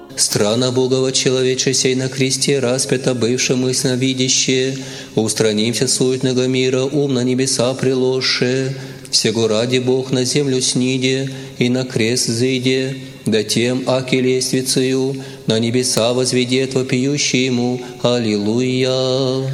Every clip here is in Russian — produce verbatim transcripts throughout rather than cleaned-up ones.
Страна Богова человечеся и на кресте распята бывшему ясновидяще, устранимся суетного мира, ум на небеса приложше, всего ради Бог на землю сниде и на крест зыде, да тем, аки лествицею на небеса возведет вопиющий ему. Аллилуйя!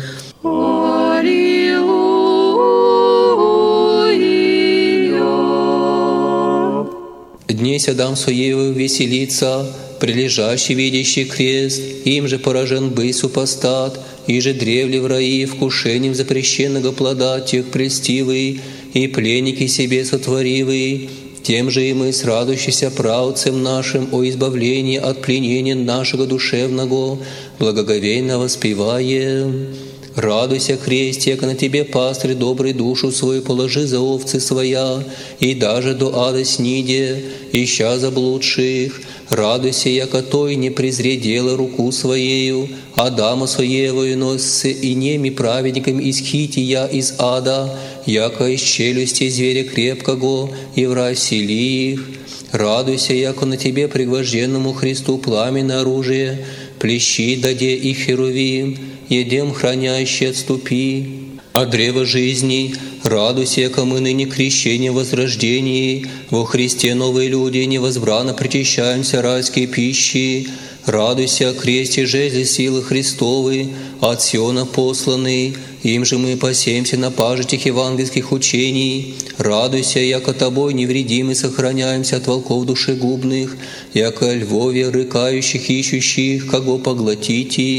Днесь Адам своею веселится, прилежащий видящий крест, им же поражен бы супостат, и же древли в раи вкушением запрещенного плода тех прельстивый, и пленники себе сотворивый, тем же и мы с радующимся правцем нашим о избавлении от пленения нашего душевного, благоговейно воспеваем. Радуйся, крест, яко на тебе, пастырь, добрый, душу свою положи за овцы своя, и даже до ада сниде, ища заблудших. Радуйся, яко той не презре дело руку своею, Адама своевою носится и неми праведниками исхития из ада, яко из челюсти зверя крепкого, и в рай сели их. Радуйся, яко на тебе, пригвожденному Христу, пламенное оружие, плещи даде и херувим, едем хранящий отступи. А древо жизни, радуйся, яко мы ныне крещение возрождении, во Христе новые люди невозбранно причащаемся райской пищи. Радуйся, кресте жезли силы Христовы, от Сиона посланный, им же мы пасемся на пажитях евангельских учений. Радуйся, яко тобой невредимы сохраняемся от волков душегубных, яко львове рыкающих ищущих, кого поглотите.